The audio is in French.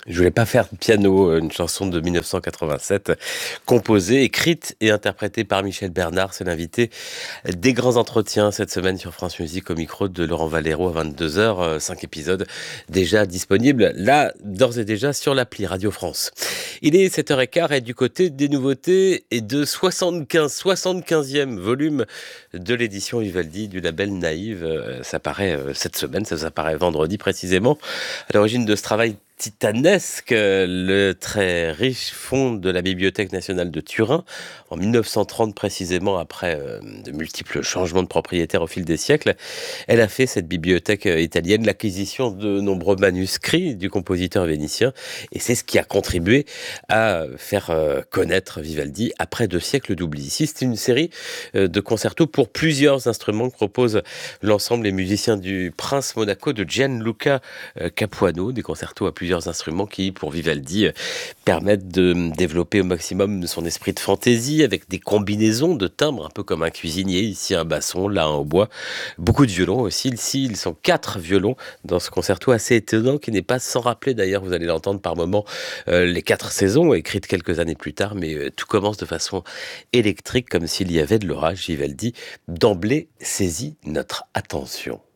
Je voulais pas faire de piano, une chanson de 1987, composée, écrite et interprétée par Michel Bernard. C'est l'invité des grands entretiens cette semaine sur France Musique au micro de Laurent Valero à 22h. 5 épisodes déjà disponibles, là, d'ores et déjà sur l'appli Radio France. Il est 7h15 et du côté des nouveautés et de 75e volume de l'édition Vivaldi du label Naïve. Ça paraît cette semaine, ça paraît vendredi précisément. À l'origine de ce travail titanesque, le très riche fonds de la Bibliothèque nationale de Turin, en 1930 précisément, après de multiples changements de propriétaires au fil des siècles. Elle a fait, cette bibliothèque italienne, l'acquisition de nombreux manuscrits du compositeur vénitien, et c'est ce qui a contribué à faire connaître Vivaldi après 2 siècles d'oubli. Ici, c'est une série de concertos pour plusieurs instruments que propose l'ensemble des musiciens du Prince Monaco de Gianluca Capuano, des concertos à plusieurs instruments qui, pour Vivaldi, permettent de développer au maximum son esprit de fantaisie avec des combinaisons de timbres, un peu comme un cuisinier, ici un basson, là un hautbois, beaucoup de violons aussi. Ici, ils sont 4 violons dans ce concerto assez étonnant qui n'est pas sans rappeler, d'ailleurs, vous allez l'entendre par moments, les 4 saisons écrites quelques années plus tard, mais tout commence de façon électrique comme s'il y avait de l'orage. Vivaldi d'emblée saisit notre attention.